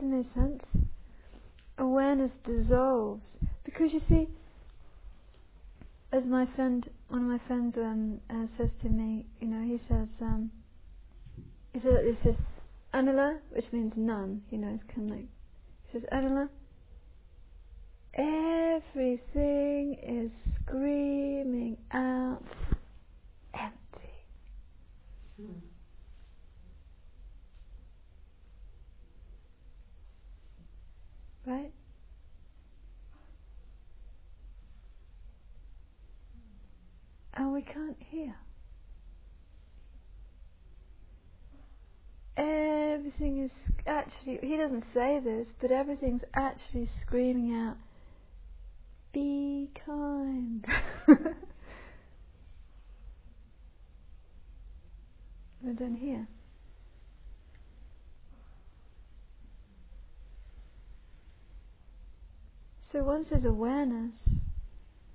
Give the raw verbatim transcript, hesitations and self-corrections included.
makes sense? Awareness dissolves. Because you see, as my friend, one of my friends um, uh, says to me, you know, he says, um, he says, he says, Anula, which means none, you know, it's kind of like, he says, Anula, everything is screaming out empty. Mm. Right? And we can't hear. Everything is actually, he doesn't say this, but everything's actually screaming out, be kind. We don't hear. So once there's awareness,